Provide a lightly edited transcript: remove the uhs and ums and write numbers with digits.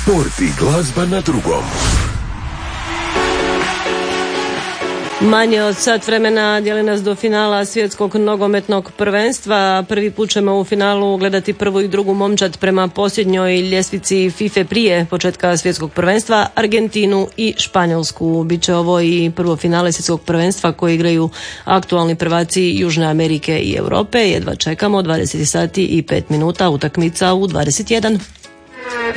Sport i glazba na drugom. Manje od sat vremena dijeli nas do finala svjetskog nogometnog prvenstva. Prvi put ćemo u finalu gledati prvu i drugu momčad prema posljednjoj ljestvici FIFA prije početka svjetskog prvenstva, Argentinu i Španjolsku. Biće ovo i prvo finale svjetskog prvenstva koje igraju aktualni prvaci Južne Amerike i Europe. Jedva čekamo, 20 sati i 5 minuta, utakmica u 21.